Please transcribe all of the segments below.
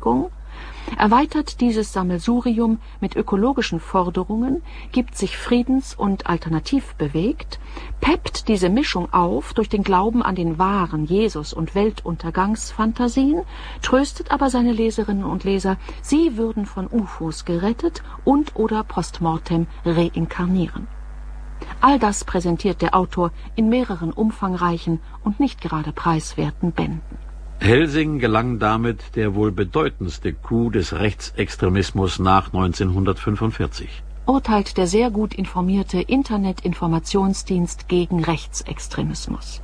Bewegung, erweitert dieses Sammelsurium mit ökologischen Forderungen, gibt sich friedens- und alternativbewegt, peppt diese Mischung auf durch den Glauben an den wahren Jesus- und Weltuntergangsfantasien, tröstet aber seine Leserinnen und Leser, sie würden von UFOs gerettet und oder postmortem reinkarnieren. All das präsentiert der Autor in mehreren umfangreichen und nicht gerade preiswerten Bänden. Helsing gelang damit der wohl bedeutendste Coup des Rechtsextremismus nach 1945. Urteilt der sehr gut informierte Internet-Informationsdienst gegen Rechtsextremismus.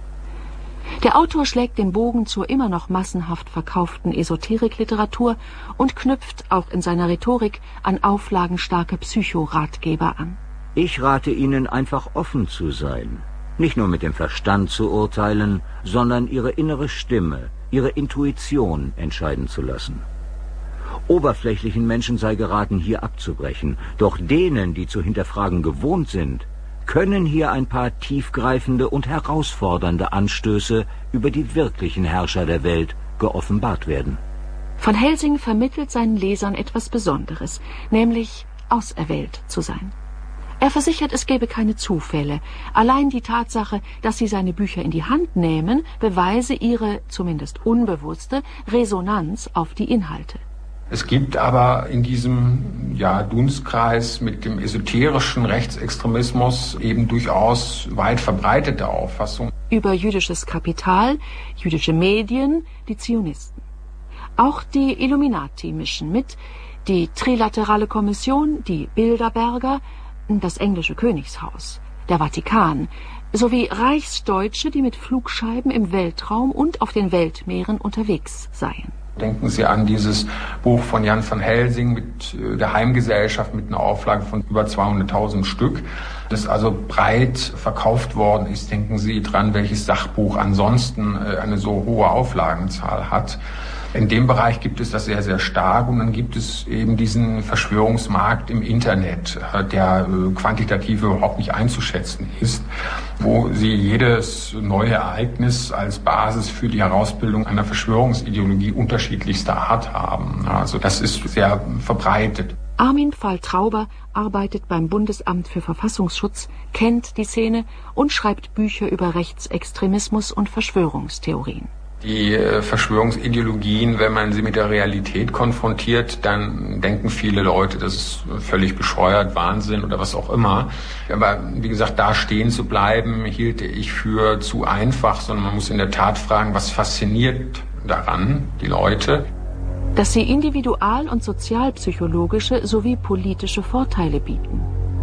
Der Autor schlägt den Bogen zur immer noch massenhaft verkauften Esoterikliteratur und knüpft auch in seiner Rhetorik an auflagenstarke Psychoratgeber an. Ich rate Ihnen, einfach offen zu sein. Nicht nur mit dem Verstand zu urteilen, sondern Ihre innere Stimme, Ihre Intuition entscheiden zu lassen. Oberflächlichen Menschen sei geraten, hier abzubrechen. Doch denen, die zu hinterfragen gewohnt sind, können hier ein paar tiefgreifende und herausfordernde Anstöße über die wirklichen Herrscher der Welt geoffenbart werden. Von Helsing vermittelt seinen Lesern etwas Besonderes, nämlich auserwählt zu sein. Er versichert, es gebe keine Zufälle. Allein die Tatsache, dass sie seine Bücher in die Hand nehmen, beweise ihre, zumindest unbewusste, Resonanz auf die Inhalte. Es gibt aber in diesem Dunstkreis mit dem esoterischen Rechtsextremismus eben durchaus weit verbreitete Auffassung. Über jüdisches Kapital, jüdische Medien, die Zionisten. Auch die Illuminati mischen mit, die Trilaterale Kommission, die Bilderberger, das englische Königshaus, der Vatikan, sowie Reichsdeutsche, die mit Flugscheiben im Weltraum und auf den Weltmeeren unterwegs seien. Denken Sie an dieses Buch von Jan van Helsing mit Geheimgesellschaft mit einer Auflage von über 200.000 Stück, das also breit verkauft worden ist. Denken Sie dran, welches Sachbuch ansonsten eine so hohe Auflagenzahl hat. In dem Bereich gibt es das sehr, sehr stark und dann gibt es eben diesen Verschwörungsmarkt im Internet, der quantitativ überhaupt nicht einzuschätzen ist, wo Sie jedes neue Ereignis als Basis für die Herausbildung einer Verschwörungsideologie unterschiedlichster Art haben. Also das ist sehr verbreitet. Armin Pfahl-Trauber arbeitet beim Bundesamt für Verfassungsschutz, kennt die Szene und schreibt Bücher über Rechtsextremismus und Verschwörungstheorien. Die Verschwörungsideologien, wenn man sie mit der Realität konfrontiert, dann denken viele Leute, das ist völlig bescheuert, Wahnsinn oder was auch immer. Aber wie gesagt, da stehen zu bleiben, hielte ich für zu einfach, sondern man muss in der Tat fragen, was fasziniert daran die Leute? Dass sie individual- und sozialpsychologische sowie politische Vorteile bieten.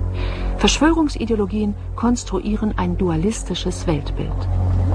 Verschwörungsideologien konstruieren ein dualistisches Weltbild.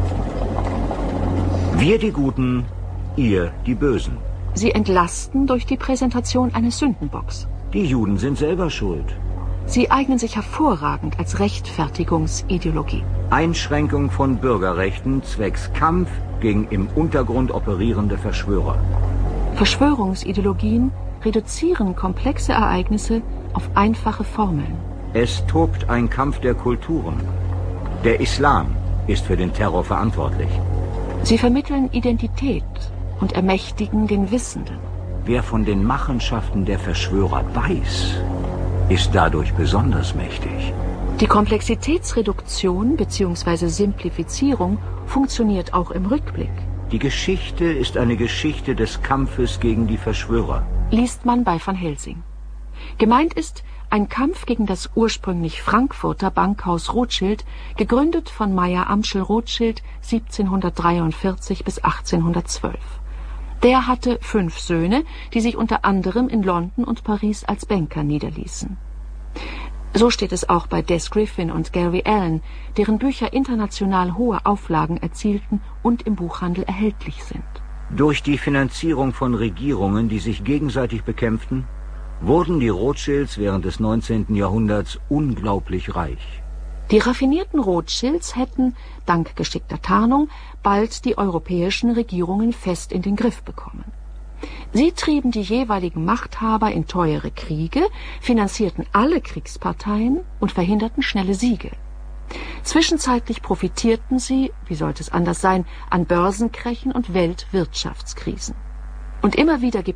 Wir die Guten, ihr die Bösen. Sie entlasten durch die Präsentation eines Sündenbocks. Die Juden sind selber schuld. Sie eignen sich hervorragend als Rechtfertigungsideologie. Einschränkung von Bürgerrechten zwecks Kampf gegen im Untergrund operierende Verschwörer. Verschwörungsideologien reduzieren komplexe Ereignisse auf einfache Formeln. Es tobt ein Kampf der Kulturen. Der Islam ist für den Terror verantwortlich. Sie vermitteln Identität und ermächtigen den Wissenden. Wer von den Machenschaften der Verschwörer weiß, ist dadurch besonders mächtig. Die Komplexitätsreduktion bzw. Simplifizierung funktioniert auch im Rückblick. Die Geschichte ist eine Geschichte des Kampfes gegen die Verschwörer. Liest man bei Van Helsing. Gemeint ist ein Kampf gegen das ursprünglich Frankfurter Bankhaus Rothschild, gegründet von Meyer Amschel Rothschild 1743 bis 1812. Der hatte 5 Söhne, die sich unter anderem in London und Paris als Banker niederließen. So steht es auch bei Des Griffin und Gary Allen, deren Bücher international hohe Auflagen erzielten und im Buchhandel erhältlich sind. Durch die Finanzierung von Regierungen, die sich gegenseitig bekämpften, wurden die Rothschilds während des 19. Jahrhunderts unglaublich reich. Die raffinierten Rothschilds hätten, dank geschickter Tarnung, bald die europäischen Regierungen fest in den Griff bekommen. Sie trieben die jeweiligen Machthaber in teure Kriege, finanzierten alle Kriegsparteien und verhinderten schnelle Siege. Zwischenzeitlich profitierten sie, wie sollte es anders sein, an Börsenkrächen und Weltwirtschaftskrisen. Und immer wieder gibt